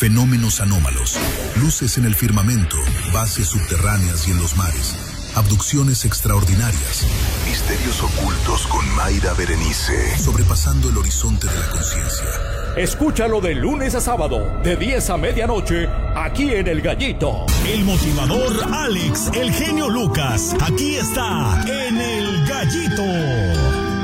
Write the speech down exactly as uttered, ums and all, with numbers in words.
fenómenos anómalos, luces en el firmamento, bases subterráneas y en los mares, abducciones extraordinarias, misterios ocultos con Mayra Berenice, sobrepasando el horizonte de la conciencia. Escúchalo de lunes a sábado, de diez a medianoche, aquí en El Gallito. El motivador Alex, el genio Lucas, aquí está, en El Gallito.